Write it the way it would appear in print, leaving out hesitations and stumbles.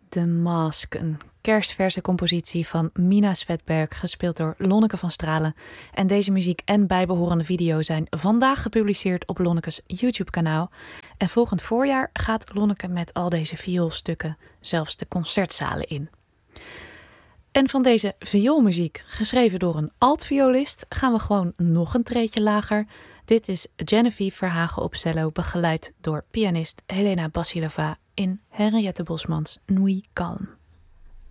The Mask, een kerstverse compositie van Mina Svedberg, gespeeld door Lonneke van Stralen. En deze muziek en bijbehorende video zijn vandaag gepubliceerd op Lonneke's YouTube-kanaal. En volgend voorjaar gaat Lonneke met al deze vioolstukken zelfs de concertzalen in. En van deze vioolmuziek, geschreven door een altviolist, gaan we gewoon nog een treedje lager. Dit is Genevieve Verhagen op cello, begeleid door pianist Helena Basilova in Henriette Bosmans Nuit Calme.